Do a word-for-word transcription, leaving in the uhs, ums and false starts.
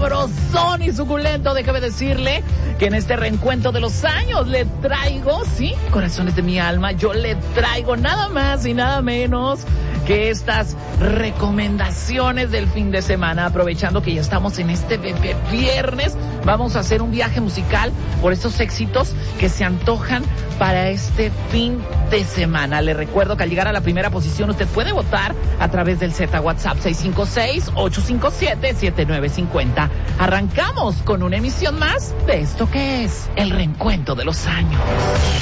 sabrosón y suculento. Déjeme decirle que en este reencuentro de los años le traigo, sí, corazones de mi alma, yo le traigo nada más y nada menos que estas recomendaciones del fin de semana. Aprovechando que ya estamos en este bebé viernes, vamos a hacer un viaje musical por esos éxitos que se antojan para este fin de semana. Le recuerdo que al llegar a la primera posición usted puede votar a través del Z WhatsApp seis cinco seis, ocho cinco siete, siete nueve cinco cero. Arrancamos con una emisión más de esto que es el reencuentro de los años.